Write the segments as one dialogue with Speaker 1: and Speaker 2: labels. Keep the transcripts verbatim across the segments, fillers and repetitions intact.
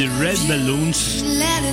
Speaker 1: The Red Balloons.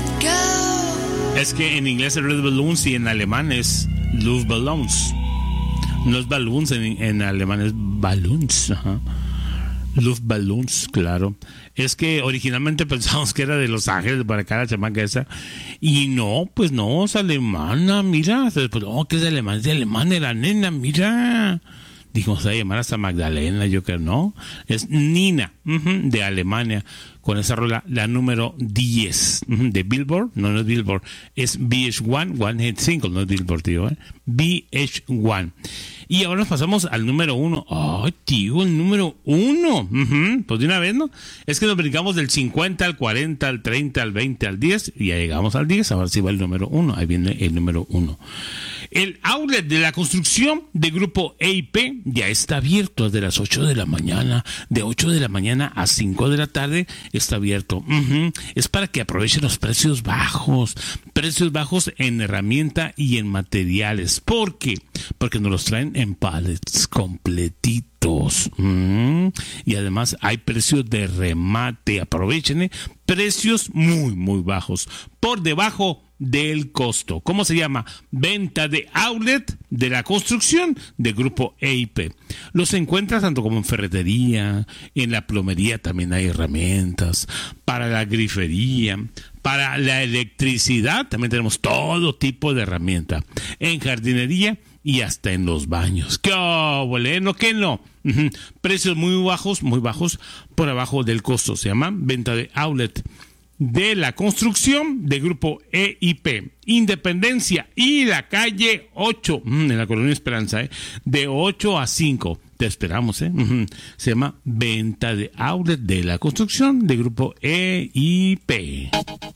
Speaker 1: Es que en inglés es Red Balloons y en alemán es Luftballons. No es balloons, en, en alemán es balloons. Ajá. Luftballons, claro. Es que originalmente pensamos que era de Los Ángeles, para acá la chamaca esa. Y no, pues no, es alemana, mira. Pues, oh, que es de alemán, es de alemana la nena, mira. Dijimos, a llamar hasta Magdalena, yo creo, ¿no? Es Nina, uh-huh, de Alemania, con esa rola, la número diez, uh-huh, de Billboard. No, no es Billboard, es V H uno, One Hit Single, no es Billboard, tío, ¿eh? V H uno. Y ahora nos pasamos al número uno. ¡Ay, tío, el número uno! Uh-huh. Pues de una vez, ¿no? Es que nos brincamos del cincuenta al cuarenta, al treinta, al veinte, al diez, y ya llegamos al diez. Ahora sí va el número uno. Ahí viene el número uno. El outlet de la construcción de Grupo E y P ya está abierto desde las ocho de la mañana. De ocho de la mañana a cinco de la tarde está abierto. Uh-huh. Es para que aprovechen los precios bajos. Precios bajos en herramienta y en materiales. ¿Por qué? Porque nos los traen en pallets completitos. Mm. Y además hay precios de remate. Aprovechen, ¿eh? Precios muy, muy bajos. Por debajo del costo. ¿Cómo se llama? Venta de outlet de la construcción de Grupo E y P. Los encuentras tanto como en ferretería, en la plomería también hay herramientas, para la grifería, para la electricidad también tenemos todo tipo de herramienta, en jardinería y hasta en los baños. ¡Qué bueno! ¿Qué no? Uh-huh. Precios muy bajos, muy bajos por abajo del costo. Se llama venta de outlet de la construcción de Grupo E y P. Independencia y la calle ocho, en la Colonia Esperanza, ¿eh? De ocho a cinco. Te esperamos, ¿eh? Uh-huh. Se llama venta de outlet de la construcción de Grupo E y P.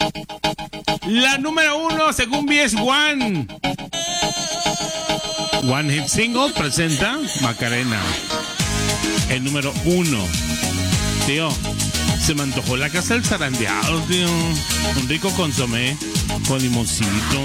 Speaker 1: La número uno, según V H uno. One Hit Single presenta Macarena. El número uno. Tío, se me antojó la casa del zarandeado, tío. Un rico consomé con limoncito.